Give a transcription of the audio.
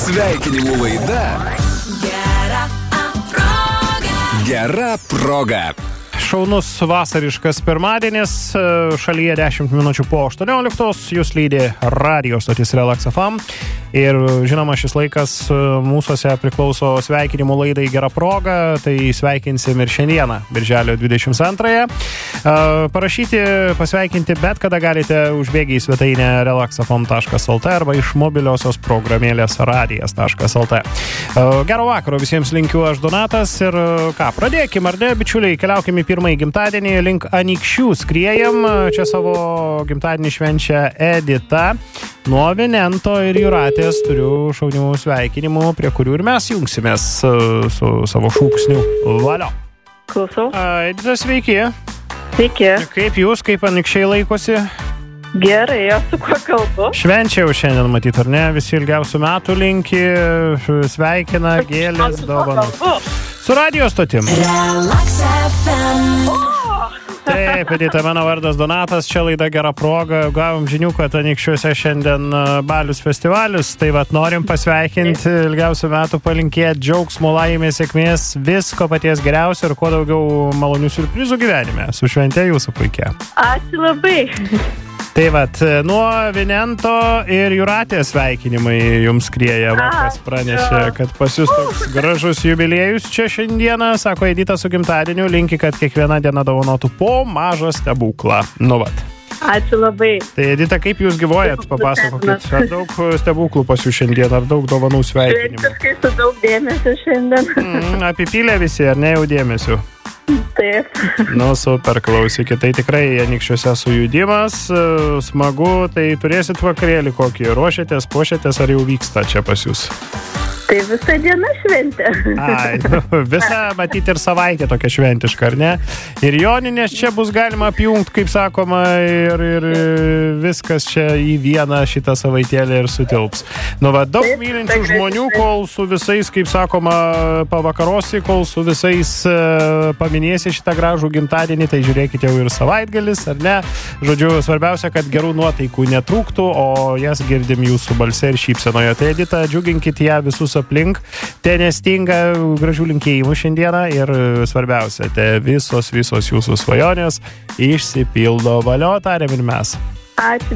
Sveikinimų laida Gera proga. Šaunus vasariškas pirmadienis, šalyje 10 minučių po 18, jūs lydi radio stotis Relax FM. Ir žinoma, šis laikas mūsuose priklauso sveikinimų laidai Gera proga, tai sveikinsim ir šiandieną, birželio 22. Pasveikinti bet kada galite užbėgę į svetainę relaxfm.lt arba iš mobiliosios programėlės radijas.lt. Gero vakaro visiems linkiu aš Donatas ir pradėkim, ar ne, bičiuliai, keliaukim į pirmąjį gimtadienį, link Anykščių skriejam, čia savo gimtadienį švenčia Edita. Nuo Vinento ir Jūratės turiu šaunių sveikinimų, prie kurių ir mes jungsimės su savo šūksniu. Valio. Klausau. Edita, sveiki. Sveiki. Kaip jūs, kaip Anykščiai laikosi? Gerai, o su kuo kalbu? Švenčia jau šiandien, matyt, ar ne? Visi ilgiausių metų linki, sveikina, gėlės, dovanos. Su radio stotim. Relax FM. Taip, Edita, mano vardas Donatas, čia laida Gera proga. Gavom žinių, kad Anykščiuose šiandien balius festivalis, tai vat norim pasveikinti, ilgiausių metų palinkėti džiaugsmo, laimės, sėkmės, visko paties geriausio ir kuo daugiau malonių siurprizų gyvenime. Su švente jūsų puikia. Ačiū labai. Tai vat, nuo Vinento ir Jūratės sveikinimai jums skrieja, kas pranešė, kad pas jūs toks gražus jubiliejus čia šiandieną, sako Edita su gimtadieniu, linki, kad kiekviena diena dovanotų po mažą stebuklą. Nu vat. Ačiū labai. Tai Edita, kaip jūs gyvojat, papasakokit, ar daug stebuklų pas jūs šiandien, ar daug dovanų sveikinimų? Šventiškai su daug dėmesio šiandien. Apipylė visi, ar ne jau dėmesiu? Taip. Nu, super, klausykit, tai tikrai Anykščiuose sujudimas, smagu, tai turėsit vakarėlį kokį, ruošiatės, puošiatės, ar jau vyksta čia pas jūs? Tai visą dieną šventė. Visą, matyti, ir savaitė tokia šventiška, ar ne? Ir joninės čia bus galima apjungti, kaip sakoma, ir viskas čia į vieną šitą savaitėlį ir sutilps. Nu, va, daug mylinčių žmonių, kol su visais, kaip sakoma, pavakarosi, kol su visais paminėsi šitą gražų gimtadienį, tai žiūrėkite jau ir savaitgalis, ar ne? Žodžiu, svarbiausia, kad gerų nuotaikų netrūktų, o jas girdim jūsų balse ir šypsenoje. Tai Edita, džiuginkit ją visus aplink, nestinga gražių linkėjimų šiandieną ir svarbiausia, visos jūsų svajonės išsipildo. Valio, tariam ir mes. Ačiū.